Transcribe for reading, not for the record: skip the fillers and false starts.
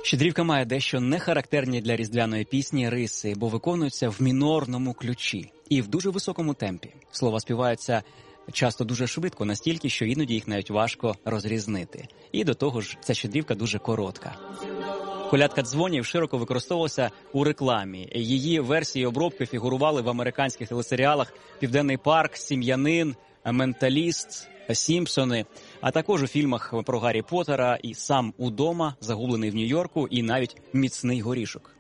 Щедрівка має дещо нехарактерні для різдвяної пісні риси, бо виконується в мінорному ключі і в дуже високому темпі. Слова співаються часто дуже швидко, настільки, що іноді їх навіть важко розрізнити. І до того ж, ця щедрівка дуже коротка. Колядка дзвонів широко використовувалася у рекламі. Її версії обробки фігурували в американських телесеріалах «Південний парк», «Сім'янин», «Менталіст», «Сімпсони», а також у фільмах про Гаррі Поттера і «Сам удома», «Загублений в Нью-Йорку» і навіть «Міцний горішок».